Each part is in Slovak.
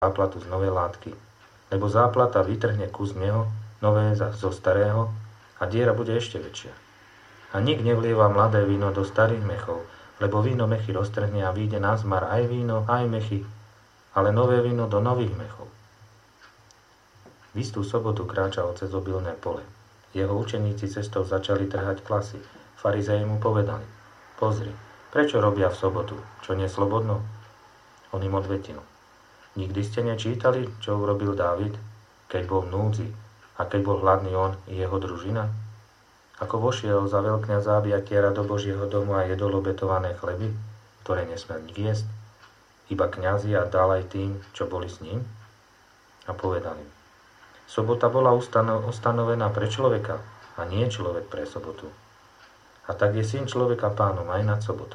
záplatu z novej látky, lebo záplata vytrhne kus neho, nové zo starého a diera bude ešte väčšia. A nik nevlieva mladé víno do starých mechov, lebo víno mechy roztrhne a vyjde na zmar aj víno, aj mechy, ale nové víno do nových mechov. V istú sobotu kráčal cez obilné pole. Jeho učeníci cestou začali trhať klasy. Farizeji mu povedali: Pozri, prečo robia v sobotu, čo neslobodno? On im odvetil: Nikdy ste nečítali, čo urobil Dávid, keď bol v núdzi a keď bol hladný on i jeho družina? Ako vošiel za veľkňaza abiatiera do Božieho domu a jedol obetované chleby, ktoré nesmel nik jesť, iba kňazi a dal aj tým, čo boli s ním? A povedali: Sobota bola ustanovená pre človeka a nie človek pre sobotu. A tak je syn človeka pánom aj nad sobotou.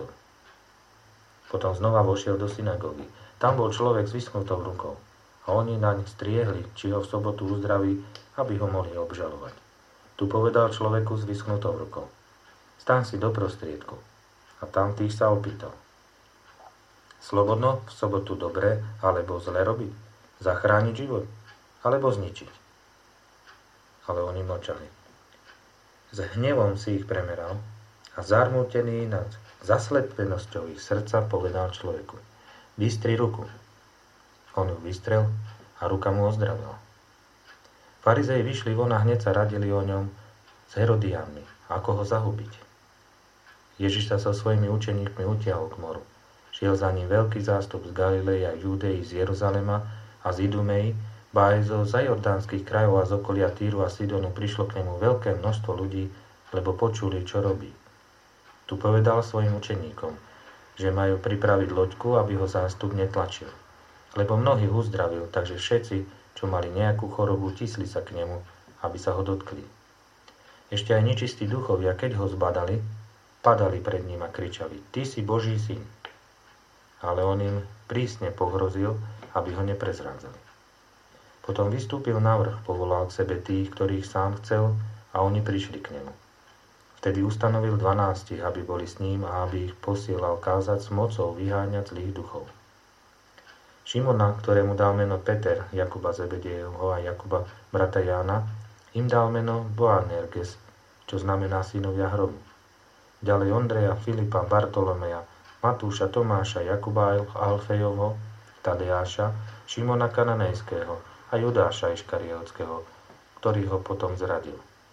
Potom znova vošiel do synagógy. Tam bol človek s vyschnutou rukou a oni naň striehli, či ho v sobotu uzdraví, aby ho mohli obžalovať. Tu povedal človeku s vyschnutou rukou: Staň si do prostriedku. A tam tých sa opýtal: Slobodno v sobotu dobre alebo zle robiť? Zachrániť život alebo zničiť? Ale oni mlčali. S hnevom si ich premeral a zarmútený nad zaslepenosťou ich srdca povedal človeku: Vystri ruku. On ju vystrel a ruka mu ozdravila. Farizei vyšli von a hneď sa radili o ňom s Herodiánmi, ako ho zahubiť. Ježiš sa so svojimi učeníkmi utiahol k moru. Šiel za ním veľký zástup z Galilei a Júdei, z Jeruzalema a z Idumei, ba aj zo zajordánskych krajov a z okolia Týru a Sidonu prišlo k nemu veľké množstvo ľudí, lebo počuli, čo robí. Tu povedal svojim učeníkom, že majú pripraviť loďku, aby ho zástup netlačil. Lebo mnohých uzdravil, takže všetci, čo mali nejakú chorobu, tisli sa k nemu, aby sa ho dotkli. Ešte aj nečistí duchovia, keď ho zbadali, padali pred ním a kričali: Ty si Boží syn. Ale on im prísne pohrozil, aby ho neprezrádzali. Potom vystúpil na vrch, povolal k sebe tých, ktorých sám chcel, a oni prišli k nemu. Vtedy ustanovil 12, aby boli s ním a aby ich posielal kázať s mocou vyháňať zlých duchov. Šimona, ktorému dal meno Peter, Jakuba Zebedejovho a Jakuba brata Jána, im dal meno Boanerges, čo znamená synovia hromu. Ďalej Ondreja, Filipa, Bartolomeja, Matúša, Tomáša, Jakuba Alfejovho, Tadeáša, Šimona Kananejského a Judáša Iškariotského, ktorý ho potom zradil.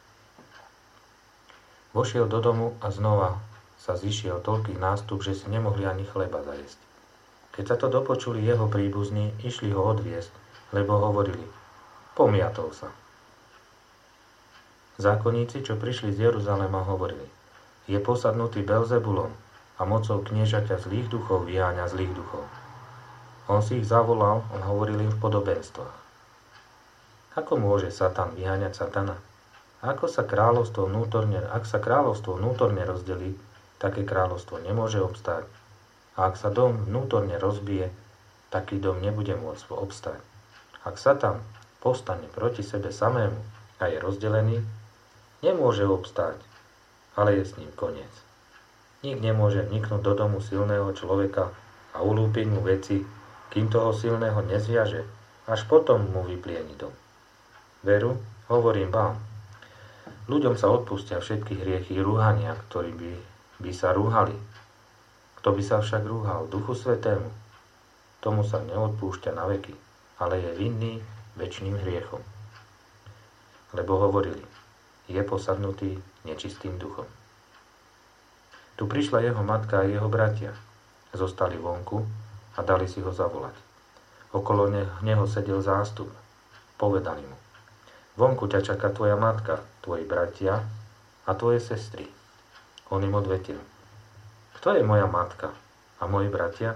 Vošiel do domu a znova sa zišiel toľký nástup, že si nemohli ani chleba zajesť. Keď sa to dopočuli jeho príbuzní, išli ho odviesť, lebo hovorili: Pomiatol sa. Zákonníci, čo prišli z Jeruzalema, hovorili: Je posadnutý Belzebulom a mocou kniežaťa zlých duchov vyháňa zlých duchov. On si ich zavolal a hovoril im v podobenstvách: Ako môže Satan vyháňať Satana? Ak sa kráľovstvo vnútorne rozdelí, také kráľovstvo nemôže obstáť. A ak sa dom vnútorne rozbije, taký dom nebude môcť obstáť. Ak Satan povstane proti sebe samému a je rozdelený, nemôže obstáť, ale je s ním koniec. Nik nemôže vniknúť do domu silného človeka a ulúpiť mu veci, kým toho silného nezviaže, až potom mu vyplieni dom. Veru, hovorím vám, ľuďom sa odpustia všetky hriechy rúhania, ktorí by sa rúhali. Kto by sa však rúhal Duchu Svätému, tomu sa neodpúšťa na veky, ale je vinný večným hriechom. Lebo hovorili: Je posadnutý nečistým duchom. Tu prišla jeho matka a jeho bratia. Zostali vonku a dali si ho zavolať. Okolo neho sedel zástup. Povedali mu: Vonku ťa čaká tvoja matka, tvoji bratia a tvoje sestry. On im odvetil: Kto je moja matka a moji bratia?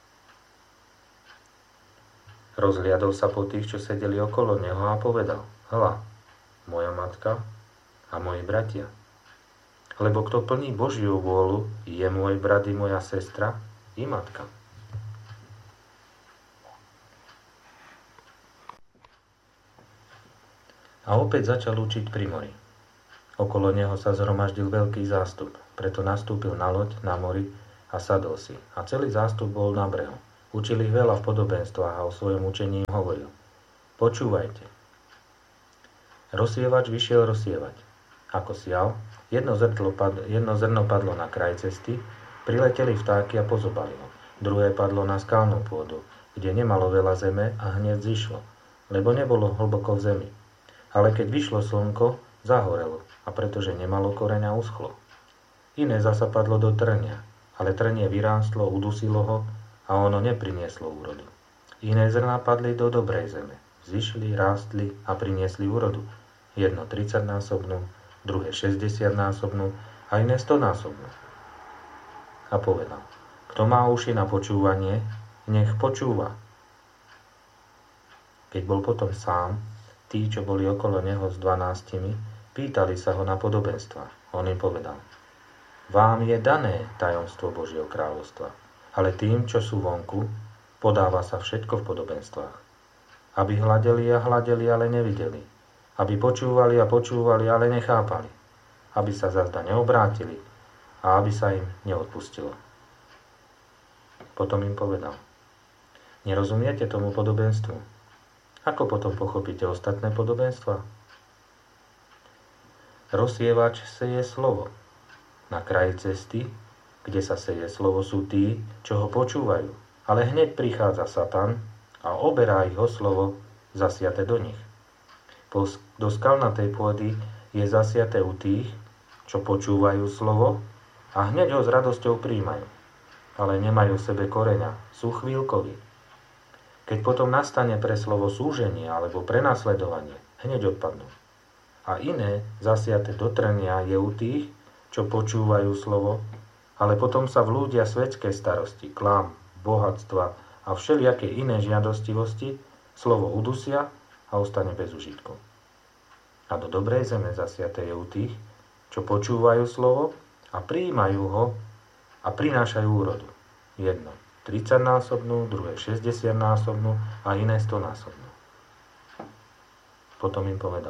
Rozhliadol sa po tých, čo sedeli okolo neho, a povedal: Hľa, moja matka a moji bratia. Lebo kto plní Božiu vôľu, je môj brat i moja sestra i matka. A opäť začal učiť pri mori. Okolo neho sa zhromaždil veľký zástup, preto nastúpil na loď na mori a sadol si. A celý zástup bol na brehu. Učil ich veľa v podobenstvách a o svojom učení im hovoril. Počúvajte. Rozsievač vyšiel rozsievať. Ako sial, jedno zrno padlo na kraj cesty, prileteli vtáky a pozobali ho. Druhé padlo na skalnú pôdu, kde nemalo veľa zeme a hneď zišlo, lebo nebolo hlboko v zemi. Ale keď vyšlo slnko, zahorelo a pretože nemalo koreňa, uschlo. Iné zasa padlo do trnia, ale trnie vyrástlo, udusilo ho a ono neprinieslo úrodu. Iné zrná padli do dobrej zeme. Zišli, rástli a priniesli úrodu. Jedno 30-násobnú, druhé 60-násobnú a iné 100-násobnú. A povedal, kto má uši na počúvanie, nech počúva. Keď bol potom sám, tí, čo boli okolo neho s 12, pýtali sa ho na podobenstva. On im povedal, vám je dané tajomstvo Božieho kráľovstva, ale tým, čo sú vonku, podáva sa všetko v podobenstvách. Aby hľadeli a hľadeli, ale nevideli. Aby počúvali a počúvali, ale nechápali. Aby sa zazda neobrátili a aby sa im neodpustilo. Potom im povedal, nerozumiete tomu podobenstvu? Ako potom pochopíte ostatné podobenstva? Rozsievač seje slovo. Na kraji cesty, kde sa seje slovo, sú tí, čo ho počúvajú. Ale hneď prichádza Satan a oberá ich o slovo zasiate do nich. Do skalnatej pôdy je zasiate u tých, čo počúvajú slovo a hneď ho s radosťou príjmajú. Ale nemajú v sebe koreňa, sú chvíľkoví. Keď potom nastane pre slovo súženie alebo prenasledovanie, hneď odpadnú. A iné zasiate do trnia je u tých, čo počúvajú slovo, ale potom sa vlúdia svetské starosti, klám, bohatstva a všelijaké iné žiadostivosti, slovo udusia a ostane bez užitku. A do dobrej zeme zasiate je u tých, čo počúvajú slovo a prijímajú ho a prinášajú úrodu. Jedno 30-násobnú, druhé 60-násobnú a iné 100-násobnú. Potom im povedal,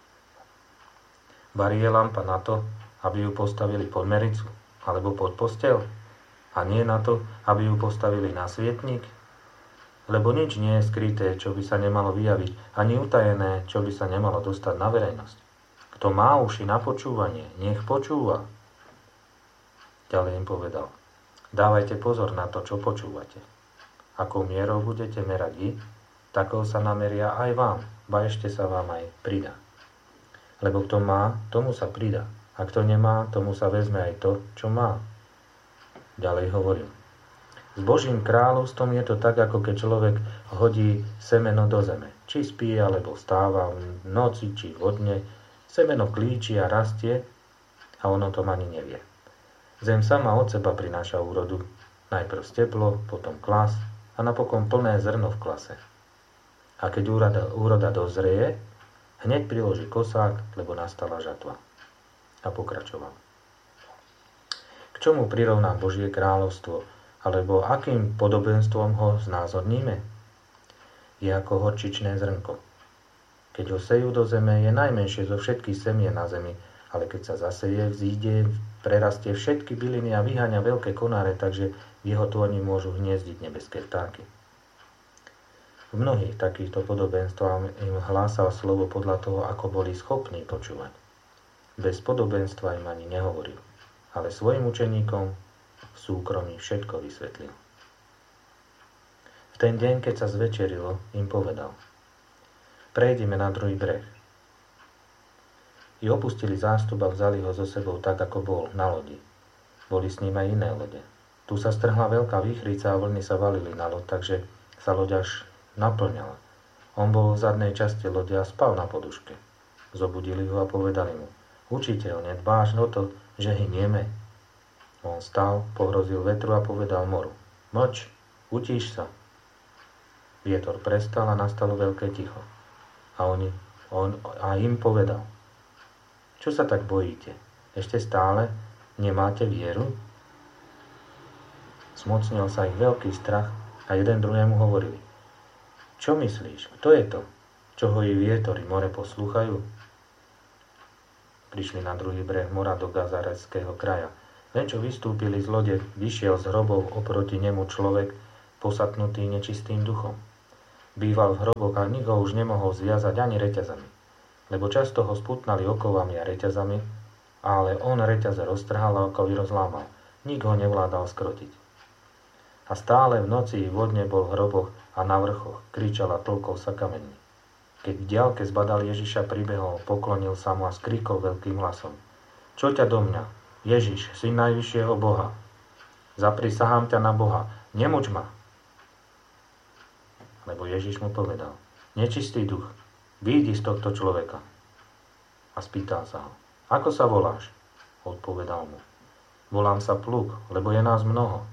varí je lampa na to, aby ju postavili pod mericu alebo pod posteľ, a nie na to, aby ju postavili na svietnik? Lebo nič nie je skryté, čo by sa nemalo vyjaviť, ani utajené, čo by sa nemalo dostať na verejnosť. Kto má uši na počúvanie, nech počúva. Ďalej im povedal, dávajte pozor na to, čo počúvate. Akou mierou budete merať vy, takou sa nameria aj vám, ba ešte sa vám aj pridá. Lebo kto má, tomu sa pridá, a kto nemá, tomu sa vezme aj to, čo má. Ďalej hovorím. S Božím kráľovstvom je to tak, ako keď človek hodí semeno do zeme. Či spí, alebo vstáva v noci, či vo dne. Semeno klíči a rastie a on o tom ani nevie. Zem sama od seba prináša úrodu. Najprv steplo, potom klas a napokon plné zrno v klase. A keď úroda dozrie, hneď priloží kosák, lebo nastala žatva. A pokračoval. K čomu prirovná Božie kráľovstvo, alebo akým podobenstvom ho znázorníme? Je ako horčičné zrnko. Keď ho sejú do zeme, je najmenšie zo všetkých semien na zemi, ale keď sa zaseje, vzíde, prerastie všetky byliny a vyháňa veľké konáre, takže v jeho tôni môžu hniezdiť nebeské vtáky. V mnohých takýchto podobenstvách im hlásal slovo podľa toho, ako boli schopní počúvať. Bez podobenstva im ani nehovoril, ale svojim učeníkom v súkromí všetko vysvetlil. V ten deň, keď sa zvečerilo, im povedal, prejdeme na druhý breh. I opustili zástup a vzali ho so sebou tak, ako bol, na lodi. Boli s ním aj iné lode. Tu sa strhla veľká výchrica a vlny sa valili na loď, takže sa loď až naplňala. On bol v zadnej časti lode a spal na poduške. Zobudili ho a povedali mu, učiteľ, nedbáš o to, že hynieme? On stál, pohrozil vetru a povedal moru, mlč, utíš sa. Vietor prestal a nastalo veľké ticho. A im povedal, čo sa tak bojíte? Ešte stále nemáte vieru? Zmocnil sa ich veľký strach a jeden druhému hovorili, čo myslíš, kto je to, čo hojí vietor i more poslúchajú? Prišli na druhý breh mora do Gazareckého kraja. Len čo vystúpili z lode, vyšiel z hrobov oproti nemu človek, posadnutý nečistým duchom. Býval v hroboch a nikto už nemohol zviazať ani reťazami, lebo často ho sputnali okovami a reťazami, ale on reťaze roztrhal a okovy rozlámal. Nik ho nevládal skrotiť. A stále v noci i vodne bol v hroboch a na vrchoch, kričal a tlkol sa kameňmi. Keď v diaľke zbadal Ježiša, pribehol, poklonil sa mu a skrikol veľkým hlasom: Čo ťa do mňa, Ježiš, syn najvyššieho Boha? Zaprisahám ťa na Boha, nemuč ma. Lebo Ježiš mu povedal: Nečistý duch, vyjdi z tohto človeka. A spýtal sa ho: Ako sa voláš? Odpovedal mu: Volám sa Pluk, lebo je nás mnoho.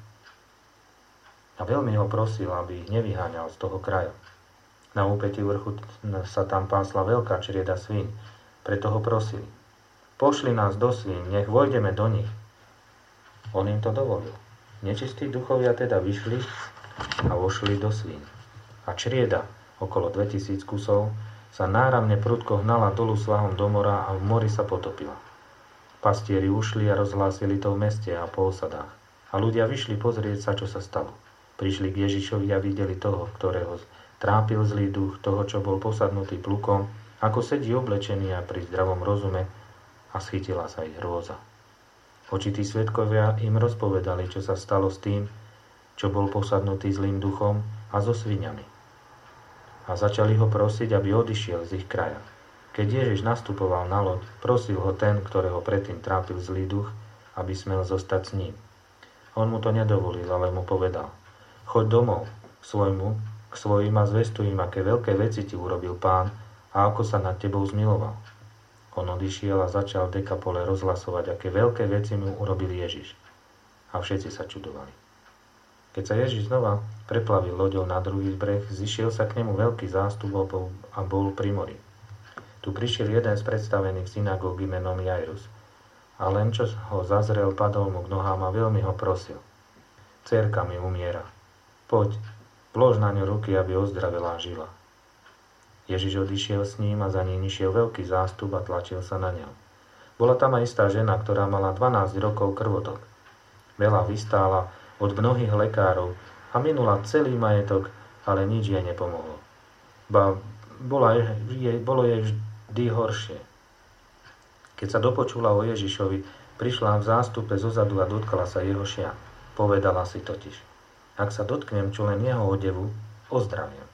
A veľmi ho prosil, aby ich nevyháňal z toho kraja. Na úpätí vrchu sa tam pásla veľká črieda svíň, preto ho prosili: Pošli nás do svíň, nech vojdeme do nich. On im to dovolil. Nečistí duchovia teda vyšli a vošli do svíň. A črieda, okolo 2000 kusov, sa náramne prudko hnala dolu svahom do mora a v mori sa potopila. Pastieri ušli a rozhlásili to v meste a po osadách. A ľudia vyšli pozrieť sa, čo sa stalo. Prišli k Ježišovi a videli toho, ktorého trápil zlý duch, toho, čo bol posadnutý plukom, ako sedí oblečený a pri zdravom rozume, a schytila sa ich hrôza. Očití svedkovia im rozpovedali, čo sa stalo s tým, čo bol posadnutý zlým duchom a so sviňami. A začali ho prosiť, aby odišiel z ich kraja. Keď Ježiš nastupoval na loď, prosil ho ten, ktorého predtým trápil zlý duch, aby smel zostať s ním. On mu to nedovolil, ale mu povedal: Choď domov k svojim a zvestuj im, aké veľké veci ti urobil Pán a ako sa nad tebou zmiloval. On odišiel a začal v Dekapole rozhlasovať, aké veľké veci mu urobil Ježiš. A všetci sa čudovali. Keď sa Ježiš znova preplavil loďou na druhý breh, zišiel sa k nemu veľký zástup a bol pri mori. Tu prišiel jeden z predstavených synagógy menom Jairus. A len čo ho zazrel, padol mu k nohám a veľmi ho prosil: Dcérka mi umiera. Poď, vlož na ňu ruky, aby ozdravela a žila. Ježiš odišiel s ním a za ním išiel veľký zástup a tlačil sa na ňo. Bola tam aj istá žena, ktorá mala 12 rokov krvotok. Veľa vystála od mnohých lekárov a minula celý majetok, ale nič jej nepomohlo. Bolo jej vždy horšie. Keď sa dopočula o Ježišovi, prišla v zástupe zozadu a dotkla sa jeho šia. Povedala si totiž: Ak sa dotknem čo len jeho odevu, ozdraviem.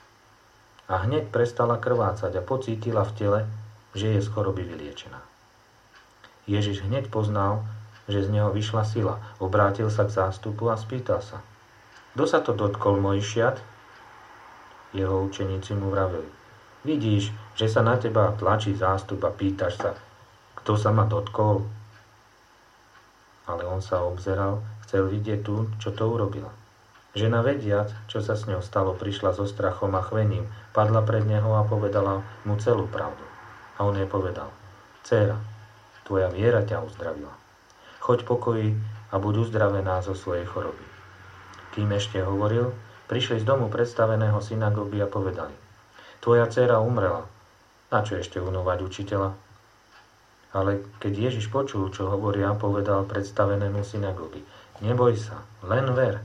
A hneď prestala krvácať a pocítila v tele, že je z choroby vyliečená. Ježiš hneď poznal, že z neho vyšla sila. Obrátil sa k zástupu a spýtal sa: Kto sa to dotkol, môj šiat? Jeho učeníci mu vraveli: Vidíš, že sa na teba tlačí zástup a pýtaš sa, kto sa ma dotkol? Ale on sa obzeral, chcel vidieť tú, čo to urobila. Žena, vediac, čo sa s ňou stalo, prišla so strachom a chvením, padla pred neho a povedala mu celú pravdu. A on jej povedal: Dcéra, tvoja viera ťa uzdravila. Choď pokoji a buď uzdravená zo svojej choroby. Kým ešte hovoril, prišli z domu predstaveného synagógy a povedali: Tvoja dcéra umrela. Na čo ešte unovať učiteľa? Ale keď Ježiš počul, čo hovoria, povedal predstavenému synagógy: Neboj sa, len ver.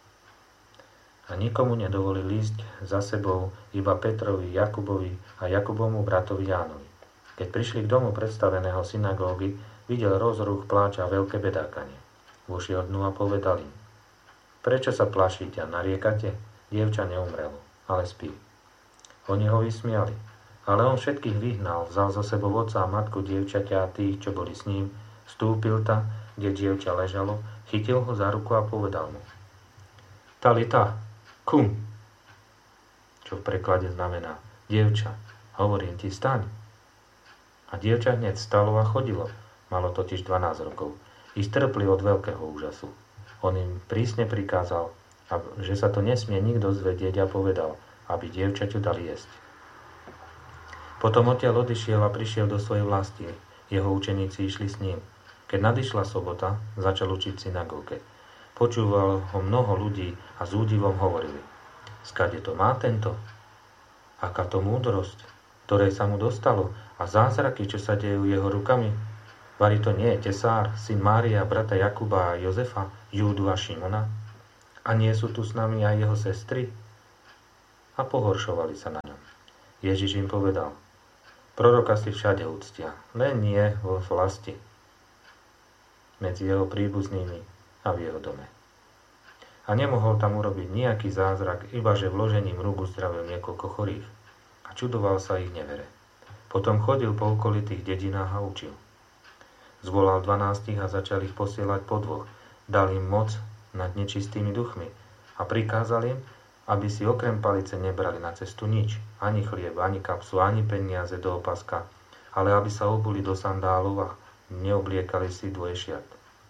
A nikomu nedovolil ísť za sebou, iba Petrovi, Jakubovi a Jakubovmu bratovi Jánovi. Keď prišli k domu predstaveného synagógy, videl rozruch, pláč a veľké bedákanie. Vošiel dnu a povedal im: Prečo sa plašíte a nariekate? Dievča neumrelo, ale spí. Oni ho vysmiali, ale on všetkých vyhnal, vzal zo sebou otca a matku dievčaťa a tých, čo boli s ním, vstúpil tam, kde dievča ležalo, chytil ho za ruku a povedal mu: Talita, kum, čo v preklade znamená: Dievča, hovorím ti, staň. A dievča hneď stalo a chodilo. Malo totiž 12 rokov. I strpli od veľkého úžasu. On im prísne prikázal, že sa to nesmie nikto zvedieť, a povedal, aby dievčaťu dali jesť. Potom odtiaľ odišiel a prišiel do svojej vlasti. Jeho učeníci išli s ním. Keď nadišla sobota, začal učiť v synagóge. Počúval ho mnoho ľudí a s údivom hovorili: Skade to má tento? Aká to múdrosť, ktorej sa mu dostalo, a zázraky, čo sa dejú jeho rukami? Vari to nie je tesár, syn Mária, brata Jakuba a Jozefa, Júdu a Šimona? A nie sú tu s nami aj jeho sestry? A pohoršovali sa na ňom. Ježiš im povedal, proroka si všade uctia, len nie vo vlasti, medzi jeho príbuznými a v jeho dome. A nemohol tam urobiť nejaký zázrak, ibaže vložením rúk uzdravil niekoľko chorých. A čudoval sa ich nevere. Potom chodil po okolitých dedinách a učil. Zvolal 12 a začal ich posielať po dvoch. Dal im moc nad nečistými duchmi a prikázal im, aby si okrem palice nebrali na cestu nič, ani chlieb, ani kapsu, ani peniaze do opaska, ale aby sa obuli do sandálov a neobliekali si dvojšiat.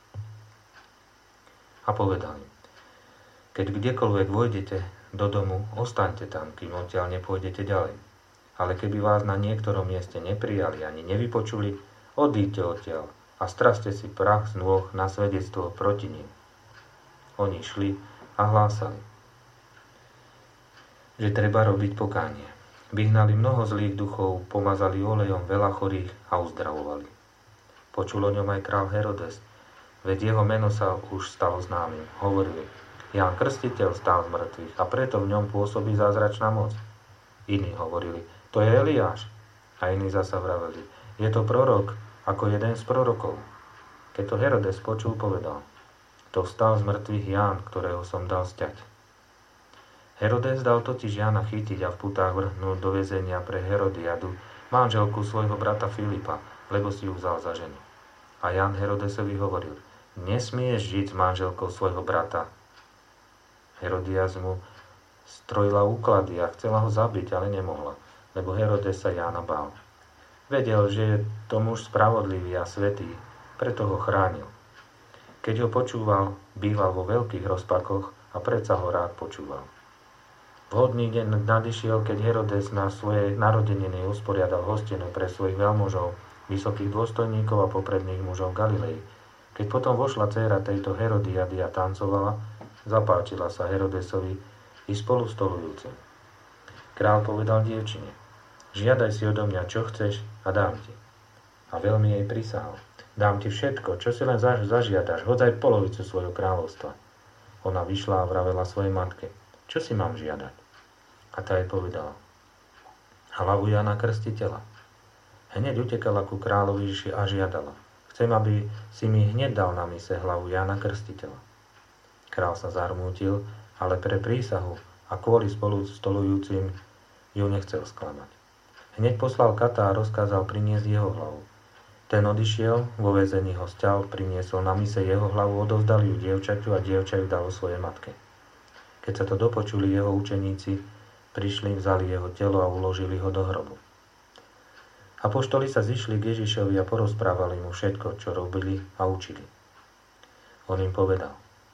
A povedal im, keď kdekoľvek vojdete do domu, ostaňte tam, kým odtiaľ nepôjdete ďalej. Ale keby vás na niektorom mieste neprijali ani nevypočuli, odíďte odtiaľ a straste si prach z nôh na svedectvo proti nim. Oni šli a hlásali, že treba robiť pokánie. Vyhnali mnoho zlých duchov, pomazali olejom veľa chorých a uzdravovali. Počul o ňom aj král Herodes, veď jeho meno sa už stalo známym. Hovorili, Ján Krstiteľ stál z mŕtvych a preto v ňom pôsobí zázračná moc. Iní hovorili, to je Eliáš. A iní zasa vraveli, je to prorok, ako jeden z prorokov. Keď to Herodes počul, povedal, to vstal z mŕtvych Ján, ktorého som dal sťať. Herodes dal totiž Jána chytiť a v putách vrhnúť do väzenia pre Herodiadu, manželku svojho brata Filipa, lebo si ju vzal za ženu. A Ján Herodesovi hovoril, nesmieš žiť s manželkou svojho brata. Herodias mu strojila úklady a chcela ho zabiť, ale nemohla, lebo Herodes sa Jána bál. Vedel, že je to muž spravodlivý a svätý, preto ho chránil. Keď ho počúval, býval vo veľkých rozpakoch a predsa ho rád počúval. Vhodný deň nadišiel, keď Herodes na svojej narodeniny usporiadal hostinu pre svojich veľmožov, vysokých dôstojníkov a popredných mužov Galilei. Keď potom vošla dcéra tejto Herodiady a tancovala, zapáčila sa Herodesovi i spolu stolujúcim. Král povedal dievčine, žiadaj si odo mňa, čo chceš a dám ti. A veľmi jej prisahal, dám ti všetko, čo si len zažiadaš, hoď aj polovicu svojho kráľovstva. Ona vyšla a vravela svojej matke, čo si mám žiadať? A tá jej povedala, hlavu Jána Krstiteľa. Hneď utekala ku kráľovi a žiadala, chcem, aby si mi hneď dal na mise hlavu Jána Krstiteľa. Král sa zarmútil, ale pre prísahu a kvôli spolu stolujúcim ju nechcel sklamať. Hneď poslal kata a rozkázal priniesť jeho hlavu. Ten odišiel, vo väzení ho sťal, priniesol na mise jeho hlavu, odovzdal ju dievčaťu a dievča ju dalo svojej matke. Keď sa to dopočuli jeho učeníci, prišli, vzali jeho telo a uložili ho do hrobu. Apoštoli sa zišli k Ježišovi a porozprávali mu všetko, čo robili a učili. On im povedal,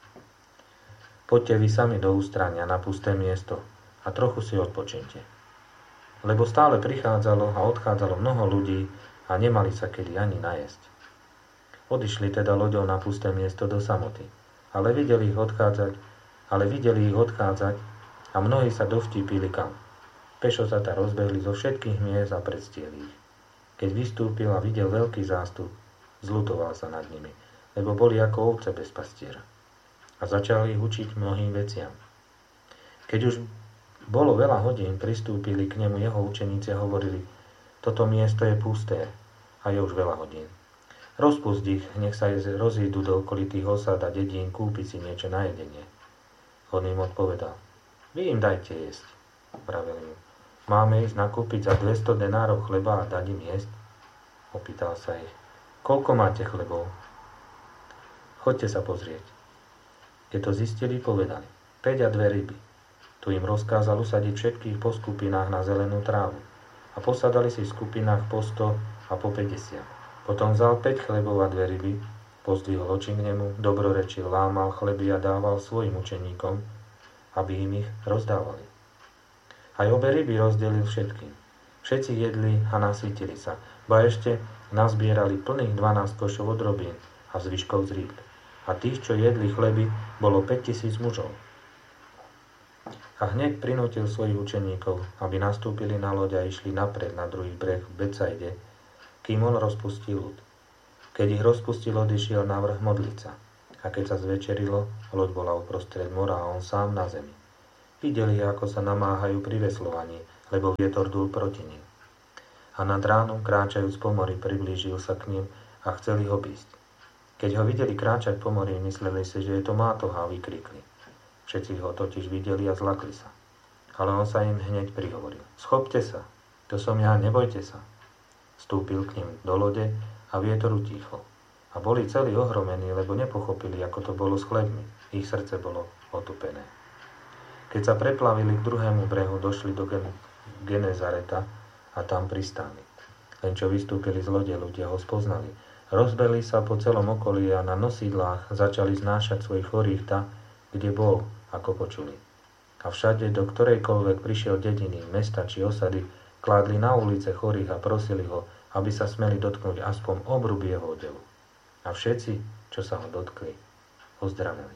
poďte vy sami do ústrania na pusté miesto a trochu si odpočinte. Lebo stále prichádzalo a odchádzalo mnoho ľudí a nemali sa kedy ani najesť. Odišli teda loďou na pusté miesto do samoty, ale videli ich odchádzať a mnohí sa dovtípili kam. Pešo sa tá rozbehli zo všetkých miest a predstiehli ich. Keď vystúpil a videl veľký zástup, zľutoval sa nad nimi, lebo boli ako ovce bez pastiera. A začal ich učiť mnohým veciam. Keď už bolo veľa hodín, pristúpili k nemu jeho učeníci a hovorili, toto miesto je pusté a je už veľa hodín. Rozpusť ich, nech sa rozídu do okolitých osad a dedín kúpiť si niečo na jedenie. On im odpovedal, vy im dajte jesť. Pravili mu, máme ísť nakúpiť za 200 denárov chleba a dať im jesť? Opýtal sa ich, koľko máte chlebov? Choďte sa pozrieť. Keď to zistili, povedali, 5 a 2 ryby. Tu im rozkázal usadiť všetkých po skupinách na zelenú trávu. A posadali si v skupinách po 100 a po 50. Potom vzal 5 chlebov a 2 ryby, pozdvihol oči k nemu, dobrorečil, lámal chleby a dával svojim učeníkom, aby im ich rozdávali. Aj obe ryby rozdelil všetkým. Všetci jedli a nasýtili sa, ba ešte nazbierali plných 12 košov od robín a zvyškov z rýb. A tých, čo jedli chleby, bolo 5000 mužov. A hneď prinútil svojich učeníkov, aby nastúpili na loď a išli napred na druhý breh v Betsaide, kým on rozpustil ľud. Keď ich rozpustil, odišiel na vrch modliť sa. A keď sa zvečerilo, loď bola uprostred mora a on sám na zemi. Videli, ako sa namáhajú pri veslovaní, lebo vietor dúl proti nim. A nad ránom, kráčajúc po mori, priblížil sa k nim a chceli ho bísť. Keď ho videli kráčať po mori, mysleli si, že je to mátoha, a vykrikli. Všetci ho totiž videli a zlakli sa. Ale on sa im hneď prihovoril. Schopte sa, to som ja, nebojte sa. Vstúpil k nim do lode a vietor utíchol. A boli celí ohromení, lebo nepochopili, ako to bolo s chlebmi. Ich srdce bolo otupené. Keď sa preplavili k druhému brehu, došli do Genezareta a tam pristáli. Len čo vystúpili z lode, ľudia ho spoznali. Rozbehli sa po celom okolí a na nosídlách začali znášať svojich chorých tam, kde bol, ako počuli. A všade, do ktorejkoľvek prišiel dediny, mesta či osady, kládli na ulice chorých a prosili ho, aby sa smeli dotknúť aspoň obruby jeho odevu. A všetci, čo sa ho dotkli, ozdraveli.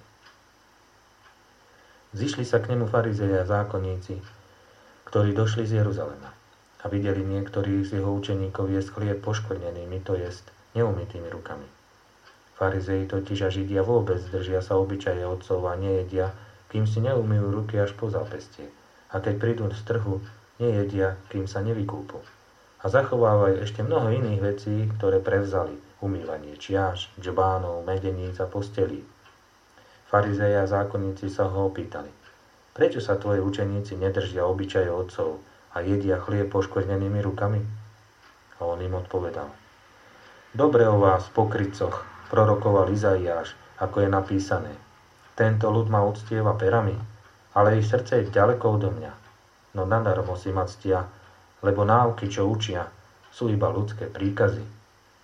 Zišli sa k nemu farizei a zákonníci, ktorí došli z Jeruzalema a videli niektorých z jeho učeníkov jesť chlieb poškvrnenými, to jest neumytými rukami. Farizei totiž a Židia vôbec držia sa obyčaje otcov a nejedia, kým si neumyjú ruky až po zápestie. A keď prídu z trhu, nejedia, kým sa nevykúpu. A zachovávajú ešte mnoho iných vecí, ktoré prevzali. Umývanie čiaš, džbánov, medeníc a postelí. Farizei a zákonníci sa ho opýtali. Prečo sa tvoji učeníci nedržia obyčaje otcov a jedia chlieb poškvrnenými rukami? A on im odpovedal. Dobre o vás, pokrytcoch, prorokoval Izaiáš, ako je napísané. Tento ľud ma uctieva perami, ale ich srdce je ďaleko odo mňa. No nadarmo si ma ctia, lebo náuky, čo učia, sú iba ľudské príkazy.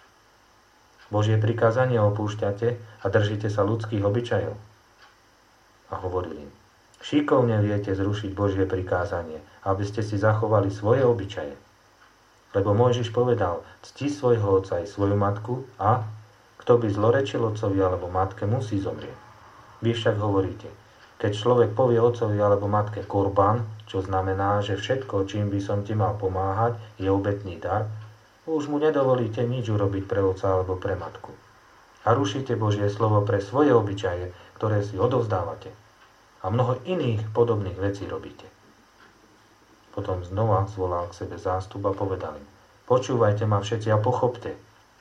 Božie prikázanie opúšťate a držíte sa ľudských obyčajov. A hovorili im, šikovne viete zrušiť Božie prikázanie, aby ste si zachovali svoje obyčaje. Lebo Mojžiš povedal, cti svojho otca i svoju matku a kto by zlorečil otcovi alebo matke, musí zomrieť. Vy však hovoríte, keď človek povie otcovi alebo matke korban, čo znamená, že všetko, čím by som ti mal pomáhať, je obetný dar, už mu nedovolíte nič urobiť pre otca alebo pre matku. A rušíte Božie slovo pre svoje obyčaje, ktoré si odovzdávate. A mnoho iných podobných vecí robíte. Potom znova zvolal k sebe zástup a povedal im, počúvajte ma všetci a pochopte.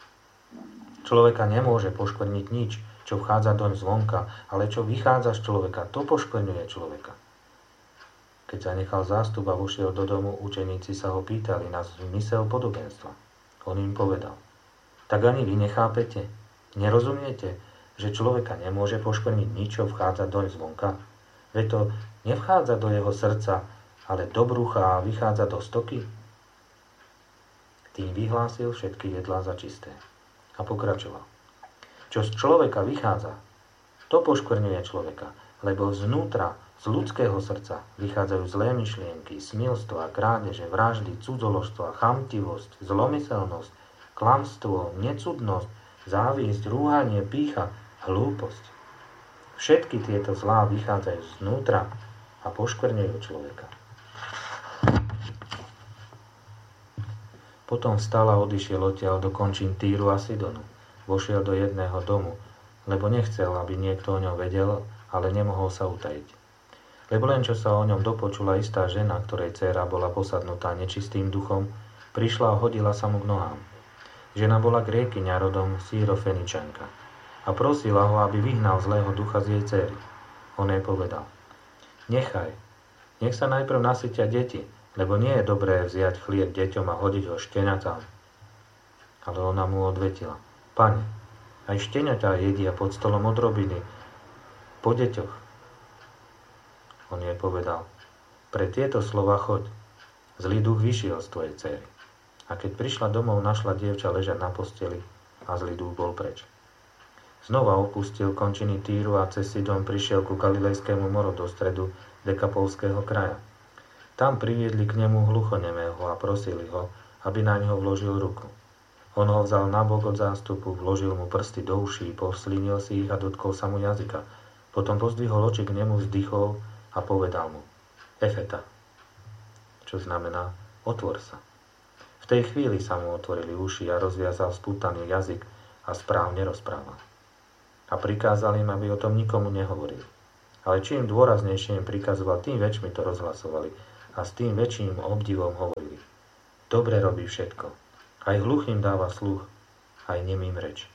Človeka nemôže poškvrniť nič, čo vchádza doň zvonka, ale čo vychádza z človeka, to poškvrňuje človeka. Keď zanechal zástup a vošiel do domu, učeníci sa ho pýtali na zmysel podobenstva. On im povedal, tak ani vy nechápete, nerozumiete, že človeka nemôže poškvrniť nič, čo vchádza doň zvonka. Veď to nevchádza do jeho srdca, ale do brucha a vychádza do stoky. Tým vyhlásil všetky jedlá za čisté. A pokračoval. Čo z človeka vychádza, to poškvrňuje človeka, lebo znútra, z ľudského srdca vychádzajú zlé myšlienky, smilstva, krádeže, vraždy, cudzoložstva, chamtivosť, zlomyselnosť, klamstvo, necudnosť, závisť, rúhanie, pýcha, hlúposť. Všetky tieto zlá vychádzajú znútra a poškvrňujú človeka. Potom vstal a odišiel odtiaľ do končín Týru a Sidonu. Vošiel do jedného domu, lebo nechcel, aby niekto o ňom vedel, ale nemohol sa utajiť. Lebo len čo sa o ňom dopočula istá žena, ktorej dcéra bola posadnutá nečistým duchom, prišla a hodila sa mu k nohám. Žena bola Grékyňa rodom Sýrofeničanka a prosila ho, aby vyhnal zlého ducha z jej dcéry. On jej povedal, nech sa najprv nasytia deti, lebo nie je dobré vziať chlieb deťom a hodiť ho šteniatám. Ale ona mu odvetila, Pane, aj šteniatá jedia pod stolom od robiny, po deťoch. On jej povedal, pre tieto slova choď, zlý duch vyšiel z tvojej dcéry. A keď prišla domov, našla dievča ležať na posteli a zlý duch bol preč. Znova opustil končiny Týru a cez Sidon prišiel ku Galilejskému moru do stredu Dekapolského kraja. Tam priviedli k nemu hluchonemého a prosili ho, aby na ňo vložil ruku. On ho vzal nabok od zástupu, vložil mu prsty do uší, povslínil si ich a dotkol sa mu jazyka. Potom pozdvihol oči k nemu, vzdychol a povedal mu, Efeta, čo znamená, otvor sa. V tej chvíli sa mu otvorili uši a rozviazal spútaný jazyk a správne rozprával. a prikázal im, aby o tom nikomu nehovorili. Ale čím dôraznejšie im prikazoval, tým väčšmi to rozhlasovali a s tým väčším obdivom hovorili: dobre robí všetko. Aj hluchým dáva sluch, aj nemým reč.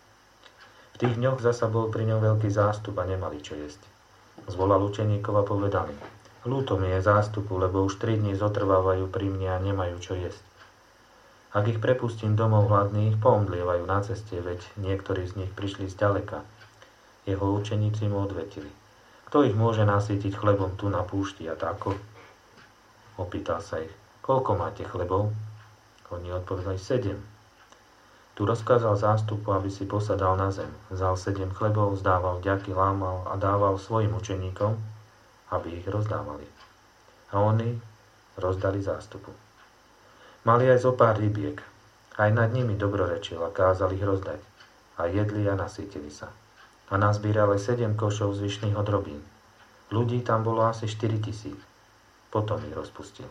V tých dňoch zasa bol pri ňom veľký zástup a nemali čo jesť. Zvolal učeníkov a povedal im: ľúto mi je zástupu, lebo už 3 dni zotrvávajú pri mne a nemajú čo jesť. Ak ich prepustím domov hladných, poomdlievajú na ceste, veď niektorí z nich prišli zďaleka. Jeho učeníci mu odvetili: kto ich môže nasýtiť chlebom tu na púšti a tako? Opýtal sa ich: koľko máte chlebov? Oni odpovedali: 7. Tu rozkázal zástupu, aby si posadal na zem. Vzal 7 chlebov, zdával vďaky, lámal a dával svojim učeníkom, aby ich rozdávali. A oni rozdali zástupu. Mali aj zo pár rybiek. Aj nad nimi dobrorečil a kázal ich rozdať. A jedli a nasýtili sa. A nazbírali 7 košov zvyšných odrobín. Ľudí tam bolo asi 4 000. Potom ich rozpustil.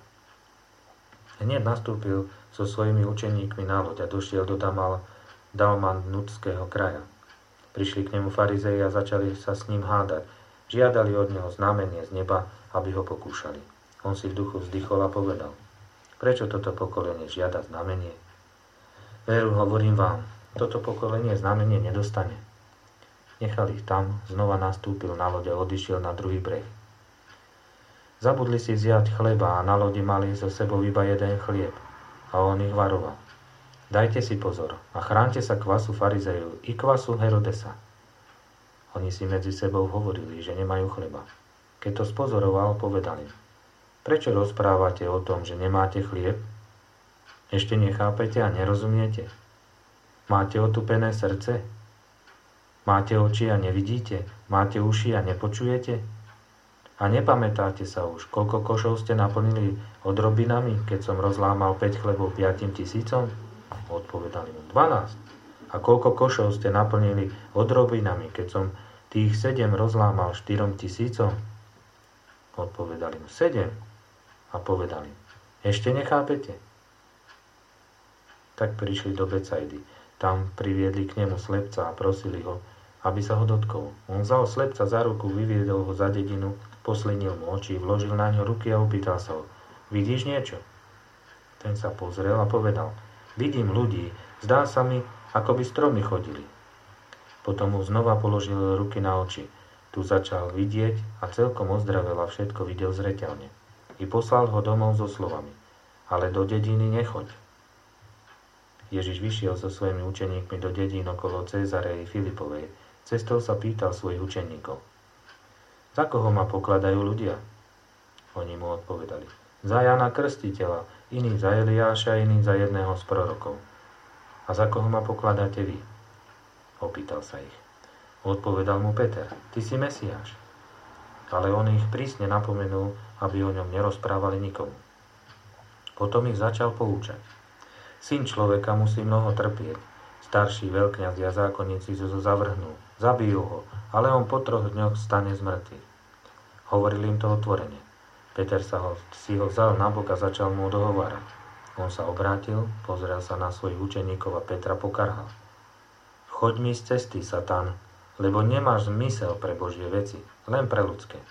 Hneď nastúpil so svojimi učeníkmi na loď a došiel do Dalmanutského kraja. Prišli k nemu farizei a začali sa s ním hádať. Žiadali od neho znamenie z neba, aby ho pokúšali. On si v duchu vzdychol a povedal: prečo toto pokolenie žiada znamenie? Veru, hovorím vám, toto pokolenie znamenie nedostane. Nechal ich tam, znova nastúpil na loď a odišiel na druhý breh. Zabudli si vziať chleba a na lodi mali so sebou iba jeden chlieb. A on ich varoval: dajte si pozor a chránte sa kvasu farizejov i kvasu Herodesa. Oni si medzi sebou hovorili, že nemajú chleba. Keď to spozoroval, povedal im: prečo rozprávate o tom, že nemáte chlieb? Ešte nechápete a nerozumiete? Máte otupené srdce? Máte oči a nevidíte? Máte uši a nepočujete? A nepamätáte sa už, koľko košov ste naplnili odrobinami, keď som rozlámal 5 chlebov 5 000? Odpovedali mu: 12. A koľko košov ste naplnili odrobinami, keď som tých 7 rozlámal 4 000? Odpovedali mu: 7. A povedali: ešte nechápete? Tak prišli do Becajdy. Tam priviedli k nemu slepca a prosili ho, aby sa ho dotkol. On vzal slepca za ruku, vyviedol ho za dedinu, poslinil mu oči, vložil na ňo ruky a opýtal sa ho: vidíš niečo? Ten sa pozrel a povedal: vidím ľudí, zdá sa mi, ako by stromy chodili. Potom mu znova položil ruky na oči. Tu začal vidieť a celkom ozdravel a všetko videl zreteľne. I poslal ho domov so slovami: ale do dediny nechoď. Ježiš vyšiel so svojimi učeníkmi do dedín okolo Cézarei Filipovej. Cestou sa pýtal svojich učeníkov: za koho ma pokladajú ľudia? Oni mu odpovedali: za Jana Krstiteľa, iní za Eliáša, iní za jedného z prorokov. A za koho ma pokladáte vy? Opýtal sa ich. Odpovedal mu Peter: ty si Mesiáš. Ale on ich prísne napomenul, aby o ňom nerozprávali nikomu. Potom ich začal poučať: syn človeka musí mnoho trpieť. Starší veľkňazi a zákonníci ho zavrhnú, zabijú ho, ale on po 3 dňoch stane z mŕtvych. Hovoril im to otvorene. Peter si ho vzal na bok a začal mu dohovárať. On sa obrátil, pozrel sa na svojich učeníkov a Petra pokarhal: choď mi z cesty, Satan, lebo nemáš zmysel pre Božie veci, len pre ľudské.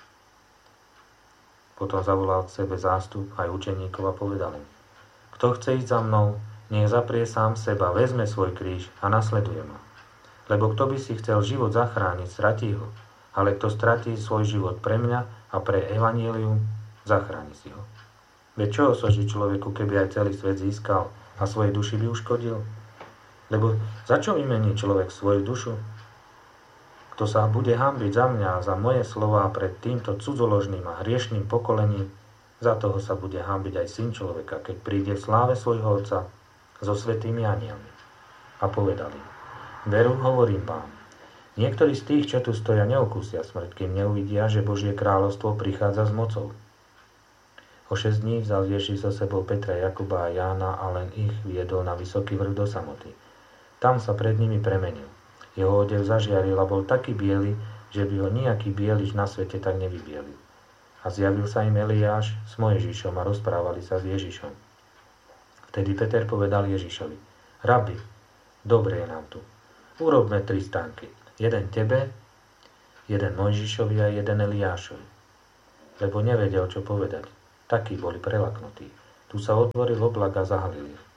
Potom zavolal k sebe zástup aj učeníkov a povedal im: kto chce ísť za mnou, nech zaprie sám seba, vezme svoj kríž a nasleduje ma. Lebo kto by si chcel život zachrániť, stratí ho, ale kto stratí svoj život pre mňa a pre evanjelium, zachráni si ho. Veď čo osoží človeku, keby aj celý svet získal a svojej duši by uškodil? Lebo za čo vymení človek svoju dušu? Kto sa bude hanbiť za mňa a za moje slová pred týmto cudzoložným a hriešným pokolením, za toho sa bude hanbiť aj syn človeka, keď príde v sláve svojho Otca so svätými anjelmi. A povedali: veru, hovorím vám, niektorí z tých, čo tu stoja, neokúsia smrť, kým neuvidia, že Božie kráľovstvo prichádza s mocou. O 6 dní vzal Ježiš so sebou Petra, Jakuba a Jána a len ich viedol na vysoký vrch do samoty. Tam sa pred nimi premenil. Jeho odev zažiaril a bol taký biely, že by ho nejaký bieliš na svete tak nevybielil. A zjavil sa im Eliáš s Mojžišom a rozprávali sa s Ježišom. Vtedy Peter povedal Ježišovi: Rabi, dobre je nám tu. Urobme 3 stánky. Jeden tebe, jeden Mojžišovi a jeden Eliášovi. Lebo nevedel, čo povedať. Takí boli prelaknutí. Tu sa otvoril oblak a zahalil ich.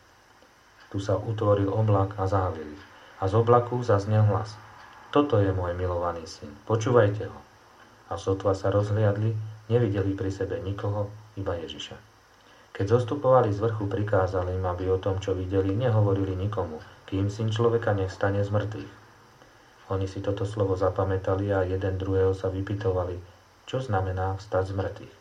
A z oblaku zaznel hlas. Toto je môj milovaný syn, počúvajte ho. A sotva sa rozhliadli, nevideli pri sebe nikoho, iba Ježiša. Keď zostupovali z vrchu, prikázali im, aby o tom, čo videli, nehovorili nikomu, kým syn človeka nevstane z mŕtvych. Oni si toto slovo zapamätali a jeden druhého sa vypytovali, čo znamená vstať z mŕtvych.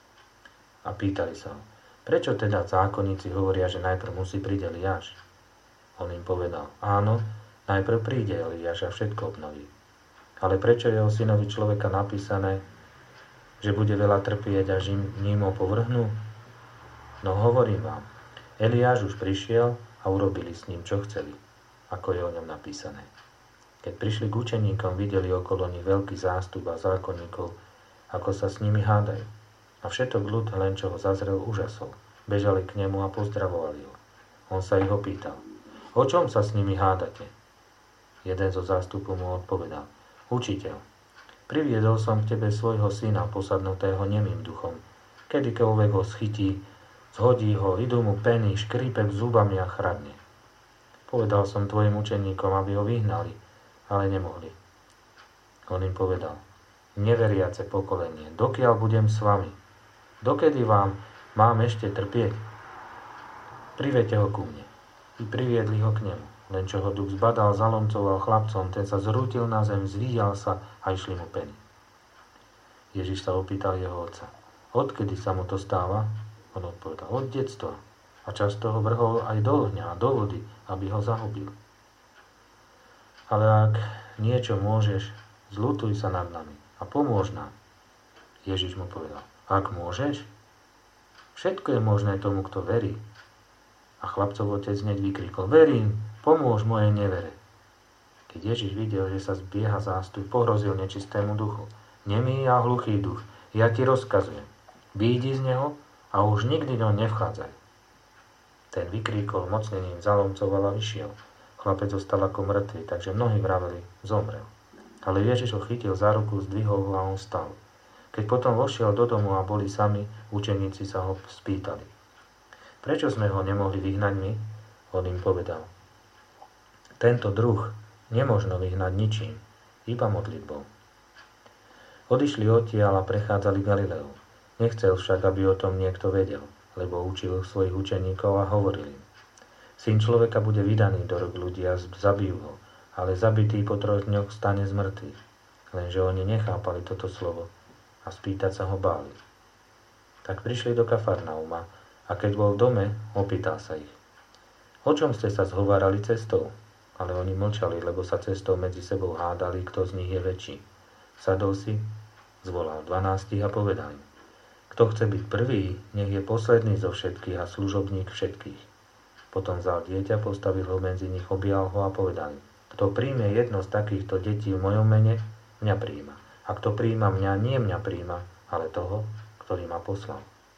A pýtali sa ho, prečo teda zákonníci hovoria, že najprv musí prísť Eliáš? On im povedal, áno, najprv príde Eliáš a všetko obnoví. Ale prečo je o synovi človeka napísané, že bude veľa trpieť, až ním ho povrhnú? No hovorím vám, Eliáš už prišiel a urobili s ním, čo chceli, ako je o ňom napísané. Keď prišli k učeníkom, videli okolo nich veľký zástup a zákonníkov, ako sa s nimi hádajú. A všetok ľud, len čo ho zazrel, úžasol. Bežali k nemu a pozdravovali ho. On sa ich opýtal, o čom sa s nimi hádate? Jeden zo zástupu mu odpovedal, učiteľ, priviedol som k tebe svojho syna, posadnutého nemým duchom. Kedykoľvek ho schytí, zhodí ho, idú mu peny, škrípe zubami a chradne. Povedal som tvojim učeníkom, aby ho vyhnali, ale nemohli. On im povedal, neveriace pokolenie, dokiaľ budem s vami, dokedy vám mám ešte trpieť? Privedte ho ku mne. I priviedli ho k nemu. Len čo ho duch zbadal, zalomcoval chlapcom, ten sa zrútil na zem, zvíjal sa a išli mu peny. Ježiš sa opýtal jeho otca, odkedy sa mu to stáva? On odpovedal, od detstva. A často ho vrhol aj do ohňa a do vody, aby ho zahubil. Ale ak niečo môžeš, zľutuj sa nad nami a pomôž nám. Ježiš mu povedal, ak môžeš? Všetko je možné tomu, kto verí. A chlapcov otec hneď vykrikol, verím, pomôž mojej nevere. Keď Ježiš videl, že sa zbieha zástup, pohrozil nečistému duchu. Nemý a hluchý duch, ja ti rozkazujem, výjdi z neho a už nikdy do nevchádzaj. Ten vykríkol, mocnením zalomcoval a vyšiel. Chlapec zostal ako mŕtvy, takže mnohí vraveli, zomrel. Ale Ježiš ho chytil za ruku, zdvihol ho a on stal. Keď potom vošiel do domu a boli sami, učeníci sa ho spýtali. Prečo sme ho nemohli vyhnať my? On im povedal. Tento druh nemožno vyhnať ničím, iba modlitbou. Odišli odtiaľ a prechádzali Galileu. Nechcel však, aby o tom niekto vedel, lebo učil svojich učeníkov a hovoril im. Syn človeka bude vydaný do rúk ľudí a zabijú ho, ale zabitý po 3 dňoch stane z mŕtvych. Lenže oni nechápali toto slovo a spýtať sa ho báli. Tak prišli do Kafarnauma a keď bol v dome, opýtal sa ich. O čom ste sa zhovárali cestou? Ale oni mlčali, lebo sa cestou medzi sebou hádali, kto z nich je väčší. Sadol si, zvolal 12 a povedal im. Kto chce byť prvý, nech je posledný zo všetkých a služobník všetkých. Potom vzal dieťa, postavil ho medzi nich, objal ho a povedal im. Kto príjme jedno z takýchto detí v mojom mene, mňa príjma. A kto príjma mňa, nie mňa príjma, ale toho, ktorý ma poslal.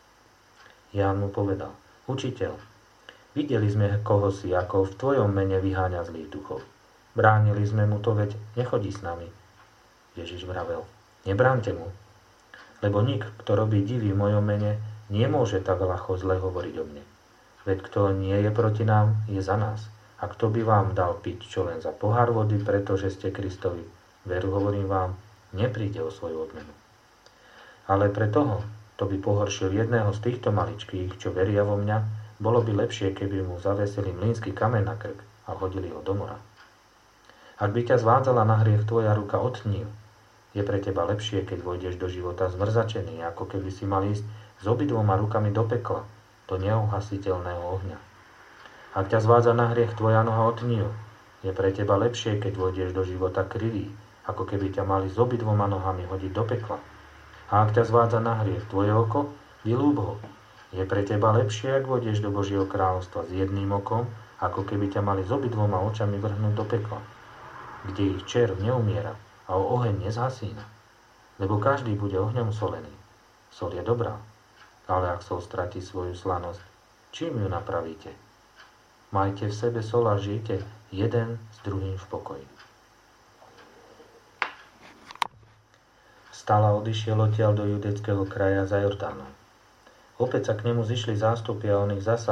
Ján mu povedal, učiteľ, videli sme koho si, ako v tvojom mene vyháňa zlých duchov. Bránili sme mu to, veď nechodí s nami. Ježiš vravel, nebránte mu, lebo nik, kto robí divy v mojom mene, nemôže tak ľahko zle hovoriť o mne. Veď kto nie je proti nám, je za nás. A kto by vám dal piť čo len za pohár vody, pretože ste Kristovi, veru hovorím vám, nepríde o svoju odmenu. Ale pre toho, kto by pohoršil jedného z týchto maličkých, čo veria vo mňa, bolo by lepšie, keby mu zavesili mlynský kameň na krk a hodili ho do mora. Ak by ťa zvádzala na hriech tvoja ruka, otni ju. Je pre teba lepšie, keď vojdeš do života zmrzačený, ako keby si mal ísť s obidvoma rukami do pekla, do neuhasiteľného ohňa. Ak ťa zvádza na hriech tvoja noha, otni ju. Je pre teba lepšie, keď vojdeš do života krivý, ako keby ťa mali s obidvoma nohami hodiť do pekla. A ak ťa zvádza na hriech tvoje oko, vylúb ho. Je pre teba lepšie, ak vojdeš do Božieho kráľovstva s jedným okom, ako keby ťa mali s obidvoma očami vrhnúť do pekla, kde ich červ neumiera a o oheň nezhasína. Lebo každý bude ohňom solený. Sol je dobrá, ale ak sol stratí svoju slanosť, čím ju napravíte? Majte v sebe sol a žijte jeden s druhým v pokoji. Vstal a odišiel odtiaľ do judeckého kraja za Jordánom. Opäť sa k nemu zišli zástupy a on ich zasa